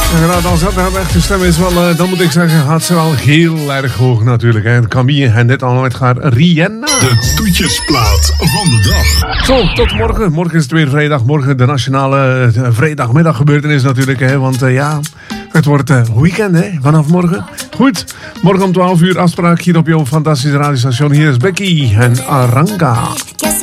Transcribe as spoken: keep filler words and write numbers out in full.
Inderdaad, als dat nou echt de stem is, wel, uh, dan moet ik zeggen, gaat ze wel heel erg hoog natuurlijk. Hè. Camille en dit allemaal met haar Rihanna. De toetjesplaat van de dag. Zo, tot morgen. Morgen is het weer vrijdag. Morgen de nationale uh, vrijdagmiddaggebeurtenis natuurlijk. Hè. Want uh, ja, het wordt uh, weekend hè, vanaf morgen. Goed, morgen om twaalf uur afspraak hier op jouw fantastische radiostation. Hier is Becky en Aranga.